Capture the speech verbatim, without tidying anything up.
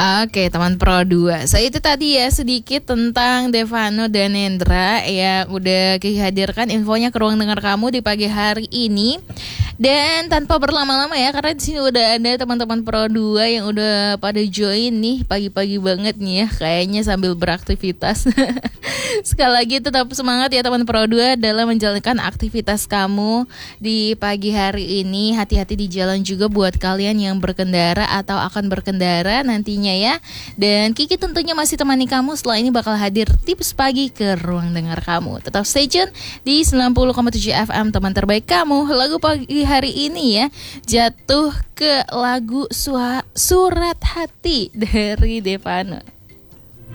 Oke teman Pro dua. So itu tadi ya sedikit tentang Devano dan Nendra yang udah dihadirkan infonya ke ruang dengar kamu di pagi hari ini. Dan tanpa berlama-lama ya, karena di sini udah ada teman-teman Pro dua yang udah pada join nih pagi-pagi banget nih ya, kayaknya sambil beraktivitas. Sekali lagi tetap semangat ya teman Pro dua dalam menjalankan aktivitas kamu di pagi hari ini. Hati-hati di jalan juga buat kalian yang berkendara atau akan berkendara nantinya ya. Dan Kiki tentunya masih temani kamu. Setelah ini bakal hadir tips pagi ke ruang dengar kamu. Tetap stay tune di sembilan puluh koma tujuh F M, teman terbaik kamu. Lagu pagi hari ini ya jatuh ke lagu Surat Hati dari Devano.